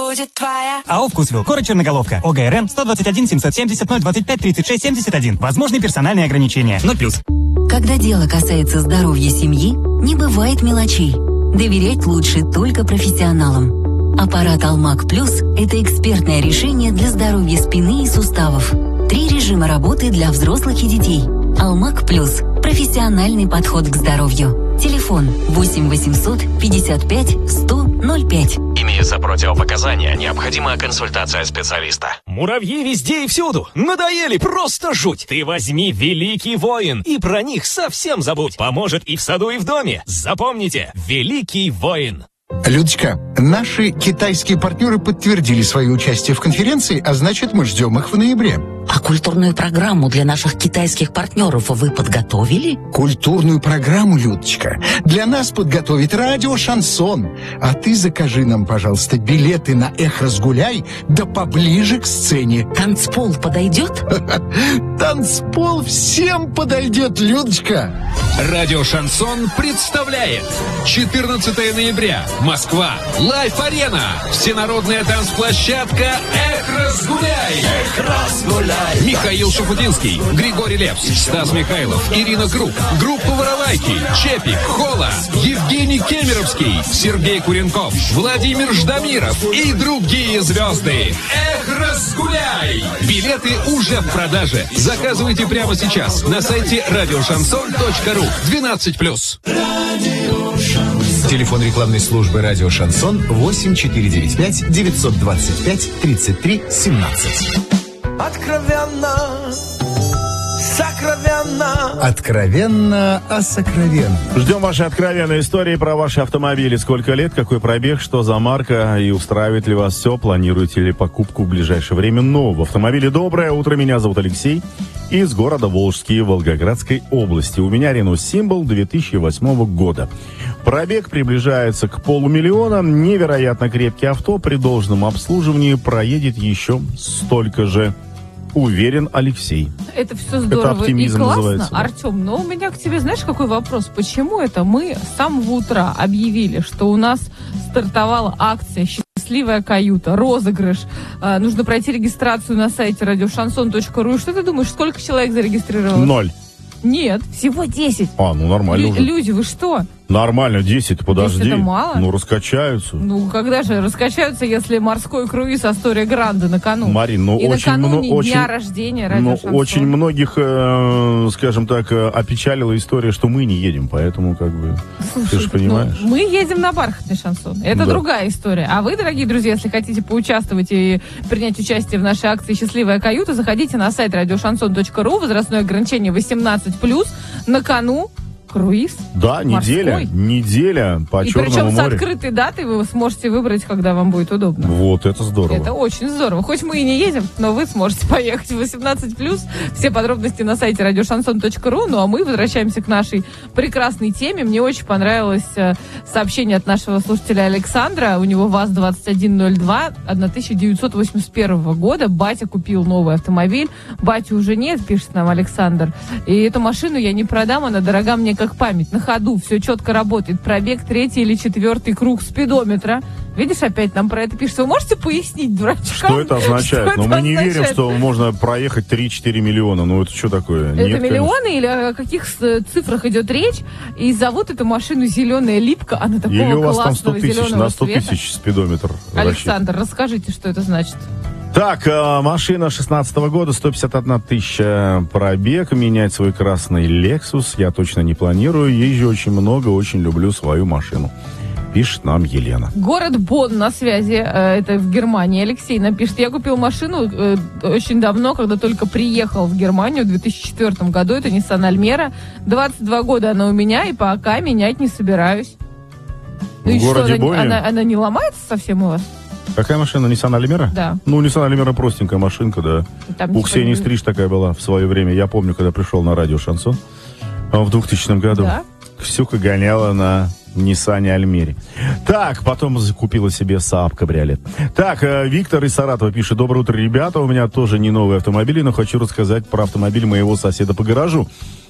будет твоя. АО «Вкусвилл», город Черноголовка, ОГРН 121 770 025 36 71. Возможны персональные ограничения. 0+. Когда дело касается здоровья семьи, не бывает мелочей. Доверять лучше только профессионалам. Аппарат «Алмак Плюс» – это экспертное решение для здоровья спины и суставов. 3 режима работы для взрослых и детей. «Алмак Плюс» – профессиональный подход к здоровью. Телефон 8 800 55 100 05. Имеются противопоказания, необходима консультация специалиста. Муравьи везде и всюду. Надоели, просто жуть. Ты возьми «Великий воин» и про них совсем забудь. Поможет и в саду, и в доме. Запомните, «Великий воин». Людочка, наши китайские партнеры подтвердили свое участие в конференции, а значит, мы ждем их в ноябре. А культурную программу для наших китайских партнеров вы подготовили? Культурную программу, Людочка, для нас подготовит радио «Шансон». А ты закажи нам, пожалуйста, билеты на «Эх, разгуляй», да поближе к сцене. Танцпол подойдет? Танцпол всем подойдет, Людочка. Радио «Шансон» представляет 14 ноября. Москва. Лайф-арена. Всенародная танцплощадка «Эх, разгуляй». Эх, разгуляй. Михаил Шафутинский, Григорий Лепс, Стас Михайлов, Ирина Круг, группа «Воровайки», Чепик, Хола, Евгений Кемеровский, Сергей Куренков, Владимир Ждамиров и другие звезды. Эх, разгуляй! Билеты уже в продаже. Заказывайте прямо сейчас на сайте радиошансон.ру. 12+. Телефон рекламной службы «Радио Шансон» 8495 925 33 17. Откровенно, сокровенно. Откровенно о сокровенном. Ждем ваши откровенные истории про ваши автомобили. Сколько лет, какой пробег, что за марка и устраивает ли вас все? Планируете ли покупку в ближайшее время нового автомобиля? Доброе утро, меня зовут Алексей. Из города Волжский, Волгоградской области. У меня Renault Symbol 2008 года. Пробег приближается к 500 000. Невероятно крепкий авто. При должном обслуживании проедет еще столько же. Уверен Алексей. Это все здорово и классно, называется, да. Артем, но у меня к тебе, знаешь, какой вопрос? Почему это мы с самого утра объявили, что у нас стартовала акция «Счастливая каюта», розыгрыш, нужно пройти регистрацию на сайте радиошансон.ру. И что ты думаешь, сколько человек зарегистрировалось? 0. Нет, всего 10. Ну нормально уже. Люди, вы что? Нормально, 10, подожди. 10 это мало? Ну, раскачаются. Ну, когда же раскачаются, если морской круиз Астория Гранде на кону? Марин, ну, и очень накануне дня рождения Радио Шансон. Очень многих, скажем так, опечалила история, что мы не едем, поэтому, как бы, слушай, ты же понимаешь. Мы едем на бархатный шансон. Это другая история. А вы, дорогие друзья, если хотите поучаствовать и принять участие в нашей акции «Счастливая каюта», заходите на сайт радиошансон.ру, возрастное ограничение 18+, на кону круиз. Да, неделя по и Черному причем морю. с открытой датой вы сможете выбрать, когда вам будет удобно. Вот, это здорово. Это очень здорово. Хоть мы и не едем, но вы сможете поехать в 18+. Все подробности на сайте радиошансон.ру. Ну, а мы возвращаемся к нашей прекрасной теме. Мне очень понравилось сообщение от нашего слушателя Александра. У него ВАЗ-2102 1981 года. Батя купил новый автомобиль. Батю уже нет, пишет нам Александр. И эту машину я не продам, она дорога мне как память. На ходу, все четко работает. Пробег 3-й или 4-й круг спидометра. Видишь, опять нам про это пишут. Вы можете пояснить, дурачкам? Что это означает? Но мы не верим, что можно проехать 3-4 миллиона. Ну, это что такое? Это Нет, миллионы конечно. или о каких цифрах идет речь? И зовут эту машину «Зеленая липка». Она такого или у вас там классного 100 тысяч, зеленого на 100 цвета. тысяч спидометр. Александр, расскажите, что это значит. Так, машина 16 года, 151 тысяча пробег. Менять свой красный Lexus я точно не планирую. Езжу очень много, очень люблю свою машину. Пишет нам Елена. Город Бонн на связи, это в Германии. Алексей нам пишет, я купил машину очень давно, когда только приехал в Германию в 2004 году. Это Nissan Almera. 22 года она у меня, и пока менять не собираюсь. Ну и что, она не ломается совсем у вас? Какая машина? Nissan Almera? Да. Ну, Nissan Almera простенькая машинка, да. Там у Ксении Стриж такая была в свое время. Я помню, когда пришел на радио Шансон в 2000 году. Да? Ксюха гоняла на Nissan Almera. Так, потом купила себе Saab кабриолет. Так, Виктор из Саратова пишет. Доброе утро, ребята. У меня тоже не новый автомобиль, но хочу рассказать про автомобиль моего соседа по гаражу.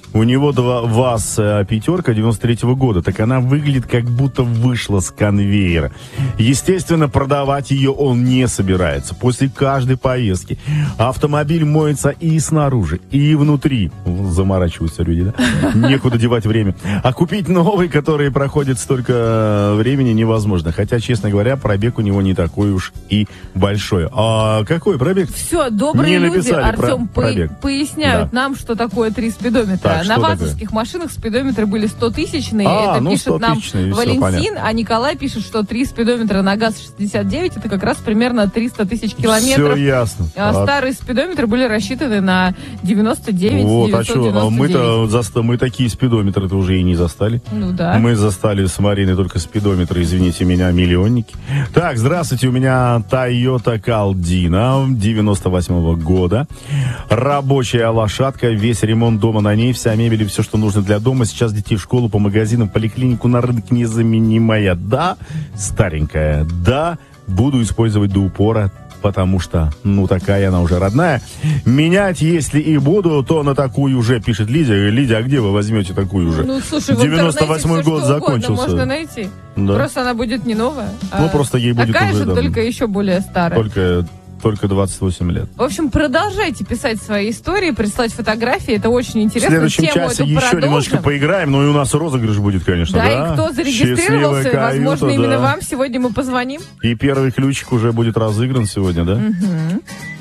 У него ВАЗ пятерка 93-го года. Так она выглядит, как будто вышла с конвейера. Естественно, продавать ее он не собирается. После каждой поездки автомобиль моется и снаружи, и внутри. Заморачиваются люди, да? Некуда девать время. А купить новый, который проходит столько времени, невозможно. Хотя, честно говоря, пробег у него не такой уж и большой. А какой пробег? Все, добрые не люди, Артем, поясняют да. нам, что такое 3 спидометра. Так, на ВАЗовских машинах спидометры были 100-тысячные. Это пишет нам Валентин, а Николай пишет, что 3 спидометра на ГАЗ-69 это как раз примерно 300 тысяч километров. Все ясно. Старые спидометры были рассчитаны на 99, вот, 999. Мы такие спидометры-то уже и не застали. Ну да. Мы застали с Мариной только спидометры, извините меня, миллионники. Так, здравствуйте, у меня Toyota Caldina 98-го года. Рабочая лошадка, весь ремонт дома на ней, вся мебель и все, что нужно для дома. Сейчас детей в школу, по магазинам, поликлинику, на рынок незаменимая. Да, старенькая, да, буду использовать до упора, потому что, такая она уже родная. Менять, если и буду, то на такую уже, пишет Лидия. Лидия, а где вы возьмете такую уже? Слушай, 98-й год закончился. Можно найти. Да. Просто она будет не новая. Просто ей будет такая уже... же, только еще более старая. Только 28 лет. В общем, продолжайте писать свои истории, прислать фотографии. Это очень интересно. В следующем часе еще немножечко поиграем, но и у нас розыгрыш будет, конечно. Да, и кто зарегистрировался, возможно, именно вам сегодня мы позвоним. И первый ключик уже будет разыгран сегодня, да? Угу.